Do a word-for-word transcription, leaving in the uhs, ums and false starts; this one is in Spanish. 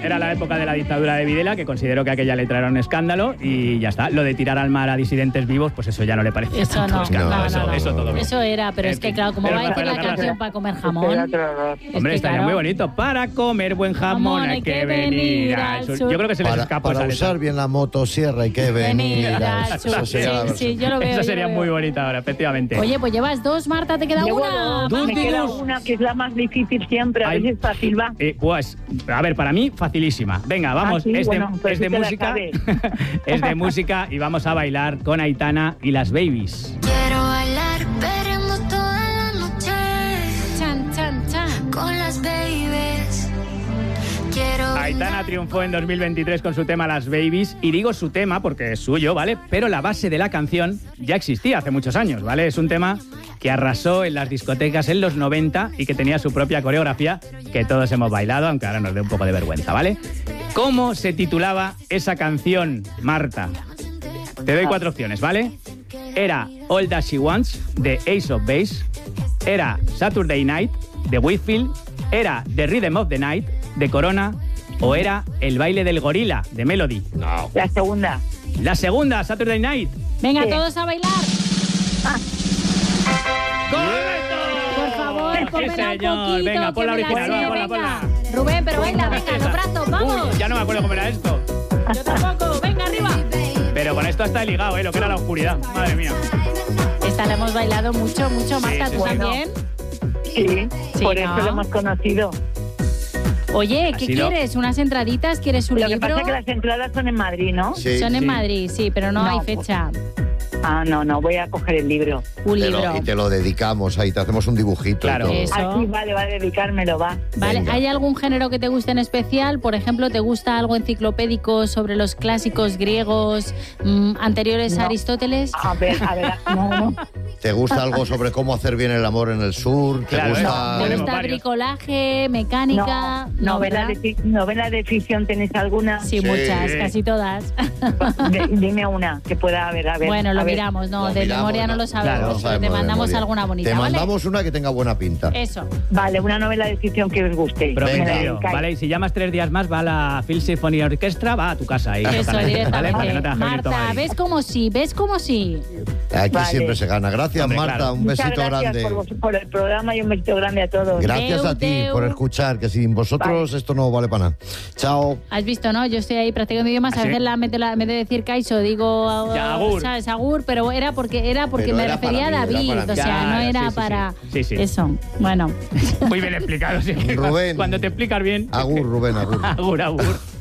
era la época de la dictadura de Videla, que considero que aquella letra era un escándalo y ya está. Lo de tirar al mar a disidentes vivos, pues eso ya no le parece Eso tanto no, escándalo. no, eso, no, no. eso todo bien. Eso era, pero En es que fin. claro, ¿cómo Pero va a decir para la la canción para comer jamón? Era otro error. Es Hombre, que, estaría claro, muy bonito. Para comer buen jamón hay que venir al sur. Yo creo que se les Para, escapó para esa letra. usar bien la motosierra hay que venir. Venir a- al Esa sur. sería la Sí, versión. sí, yo lo veo. Esa yo sería lo veo. muy bonita ahora, efectivamente. Oye, pues llevas dos, Marta, te queda Llevo una. dos, me Dos queda dinos. una que es la más difícil siempre, a Ay. veces fácil va. Eh, pues, a ver, para mí, facilísima. Venga, vamos, Ah, sí, es de, bueno, pues es de sí te la música. sabes. Es de música y vamos a bailar con Aitana y las Babies. Quiero bailar perreando toda la noche Chan, chan, chan. con las babies. Quiero Aitana triunfó en dos mil veintitrés con su tema Las Babies, y digo su tema porque es suyo, ¿vale? Pero la base de la canción ya existía hace muchos años, ¿vale? Es un tema que arrasó en las discotecas en los noventa y que tenía su propia coreografía que todos hemos bailado, aunque ahora nos dé un poco de vergüenza, ¿vale? ¿Cómo se titulaba esa canción, Marta? Te doy cuatro opciones, ¿vale? Era All That She Wants, de Ace of Base. Era Saturday Night, de Whitfield. Era The Rhythm of the Night, de Corona. O era El baile del gorila, de Melody. No. La segunda. La segunda, Saturday Night. Venga, Sí. todos a bailar. ¡Correcto! Por favor, Sí, pónmela un señor. poquito. Venga, que pon la me original, sé, va, ponla, venga. ponla. Rubén, pero baila, venga, los brazos, vamos. Uy, ya no me acuerdo cómo era esto. Yo tampoco, venga, arriba. Pero con esto está ligado, ¿eh? Lo que era la oscuridad. Madre mía. Esta la hemos bailado mucho, mucho, Marta, sí, ¿tú sí. también? Sí, Sí, por ¿no? eso lo hemos conocido. Oye, Ha ¿qué sido- quieres? ¿Unas entraditas? ¿Quieres un Lo que libro? pasa es que las entradas son en Madrid, ¿no? Sí. Son en sí. Madrid, sí, pero no, No, hay pues- fecha. Ah, no, no, voy a coger el libro. Un Te libro. lo, y te lo dedicamos ahí, te hacemos un dibujito. Claro. y todo. Eso. Ah, sí, vale, va a dedicármelo, va. Vale, Venga. ¿hay algún género que te guste en especial? Por ejemplo, ¿te gusta algo enciclopédico sobre los clásicos griegos mm, anteriores a No. Aristóteles? A ver, a ver, no, no. ¿Te gusta algo sobre cómo hacer bien el amor en el sur? ¿Te Claro, gusta...? no, ¿Te Tenemos gusta varios. bricolaje, mecánica? No, novela, ¿verdad? de, fi- novela de ficción, ¿tenéis alguna? Sí, Sí. muchas, casi todas. De- dime una que pueda haber, a ver. Bueno, lo a ver. miramos, no, Lo de miramos, memoria no no. lo sabemos, Claro, No pero sabemos te de mandamos memoria. alguna bonita, Te ¿vale? mandamos una que tenga buena pinta. Eso. Vale, una novela de ficción que os guste. Me la Prometido. dedicáis. Vale, y si llamas tres días más, va a la Phil Symphony Orchestra, va a tu casa ahí. Eso, ¿vale? directamente. Para que no tengas que venir tú a Marta, Madrid. ¿ves cómo sí? ¿Ves cómo sí? Aquí Vale. siempre se gana. Gracias, Hombre, Marta. claro. Un Muchas besito gracias grande. por, vos- por el programa y un besito grande a todos. Gracias Deu, a ti deu. por escuchar, que sin vosotros esto no vale para nada. Chao. Has visto, ¿no? Yo estoy ahí practicando idiomas, a ¿Ah, sí? veces la, me- la- en vez de decir Kaiso digo Ya, agur. ¿sabes? Agur, pero era porque era porque Pero me era refería para a mí, era David, para o mí. sea, Ya, no sí, era sí, sí. para Sí, sí. eso. Bueno. Muy bien explicado. Sí. Rubén. Cuando te explicas bien. Agur, Rubén, agur. Agur, agur.